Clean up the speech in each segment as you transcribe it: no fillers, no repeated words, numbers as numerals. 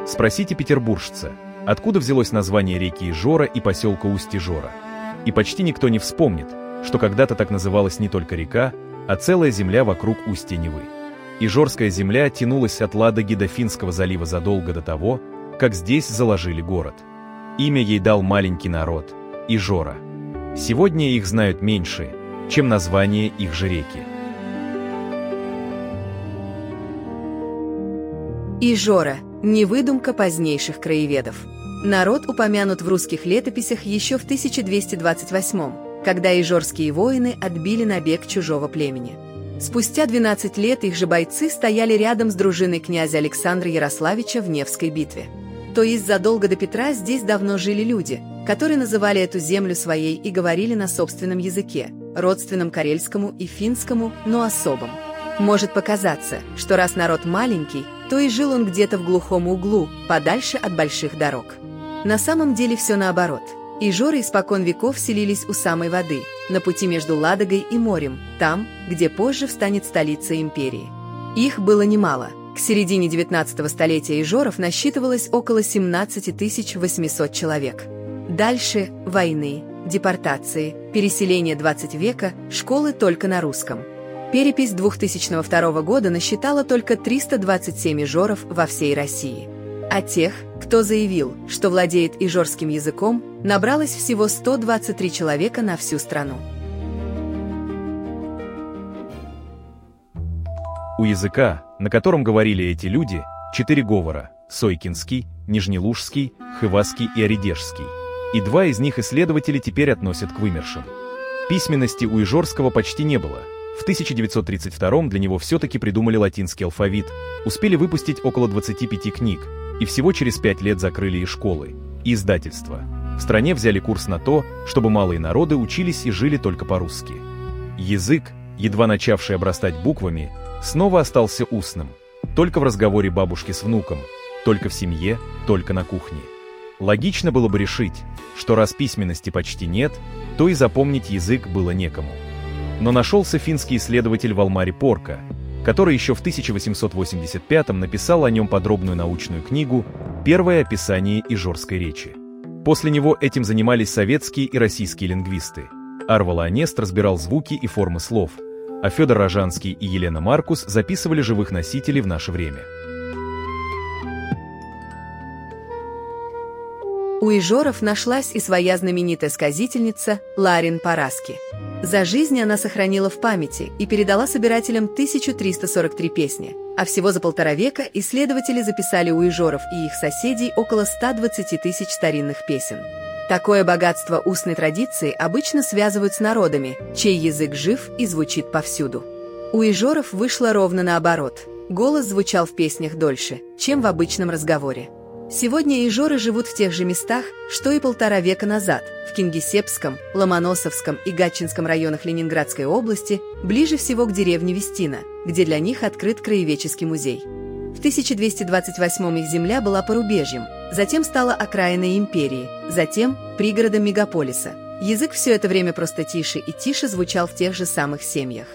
Спросите петербуржца, откуда взялось название реки Ижора и поселка Усть-Ижора. И почти никто не вспомнит, что когда-то так называлась не только река, а целая земля вокруг устья Невы. Ижорская земля тянулась от Ладоги до Финского залива задолго до того, как здесь заложили город. Имя ей дал маленький народ – Ижора. Сегодня их знают меньше, чем название их же реки. Ижора – не выдумка позднейших краеведов. Народ упомянут в русских летописях еще в 1228-м, когда ижорские воины отбили набег чужого племени. Спустя 12 лет их же бойцы стояли рядом с дружиной князя Александра Ярославича в Невской битве. То есть задолго до Петра здесь давно жили люди, которые называли эту землю своей и говорили на собственном языке, родственном карельскому и финскому, но особом. Может показаться, что раз народ маленький, то и жил он где-то в глухом углу, подальше от больших дорог. На самом деле все наоборот. Ижоры испокон веков селились у самой воды, на пути между Ладогой и морем, там, где позже встанет столица империи. Их было немало. К середине 19 столетия ижоров насчитывалось около 17 800 человек. Дальше – войны, депортации, переселение 20 века, школы только на русском. Перепись 2002 года насчитала только 327 ижоров во всей России. А тех, кто заявил, что владеет ижорским языком, набралось всего 123 человека на всю страну. У языка, на котором говорили эти люди, 4 говора – Сойкинский, Нижнелужский, Хывасский и Оридежский. И 2 из них исследователи теперь относят к вымершим. Письменности у ижорского почти не было. В 1932-м для него все-таки придумали латинский алфавит, успели выпустить около 25 книг, и всего через 5 лет закрыли и школы, и издательства. В стране взяли курс на то, чтобы малые народы учились и жили только по-русски. Язык, едва начавший обрастать буквами, снова остался устным, только в разговоре бабушки с внуком, только в семье, только на кухне. Логично было бы решить, что раз письменности почти нет, то и запомнить язык было некому. Но нашелся финский исследователь Валмари Порка, который еще в 1885-м написал о нем подробную научную книгу «Первое описание ижорской речи». После него этим занимались советские и российские лингвисты. Арвала Анест разбирал звуки и формы слов, а Федор Рожанский и Елена Маркус записывали живых носителей в наше время. У ижоров нашлась и своя знаменитая сказительница Ларин Параски. За жизнь она сохранила в памяти и передала собирателям 1343 песни, а всего за 1,5 века исследователи записали у ижоров и их соседей около 120 тысяч старинных песен. Такое богатство устной традиции обычно связывают с народами, чей язык жив и звучит повсюду. У ижоров вышло ровно наоборот. Голос звучал в песнях дольше, чем в обычном разговоре. Сегодня ижоры живут в тех же местах, что и 1,5 века назад, в Кингисеппском, Ломоносовском и Гатчинском районах Ленинградской области, ближе всего к деревне Вестина, где для них открыт краеведческий музей. В 1228-м их земля была порубежьем, затем стала окраиной империи, затем пригородом мегаполиса. Язык все это время просто тише и тише звучал в тех же самых семьях.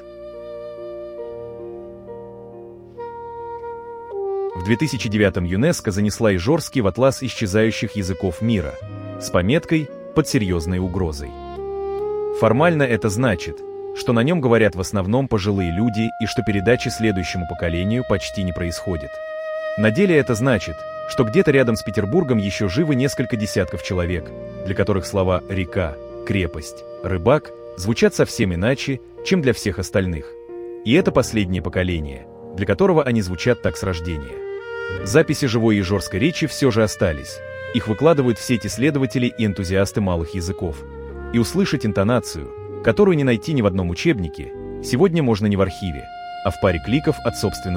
В 2009-м ЮНЕСКО занесла ижорский в атлас исчезающих языков мира с пометкой «Под серьезной угрозой». Формально это значит, что на нем говорят в основном пожилые люди и что передачи следующему поколению почти не происходит. На деле это значит, что где-то рядом с Петербургом еще живы несколько десятков человек, для которых слова «река», «крепость», «рыбак» звучат совсем иначе, чем для всех остальных. И это последнее поколение, для которого они звучат так с рождения. Записи живой ижорской речи все же остались. Их выкладывают в сеть исследователи и энтузиасты малых языков. И услышать интонацию, которую не найти ни в одном учебнике, сегодня можно не в архиве, а в паре кликов от собственного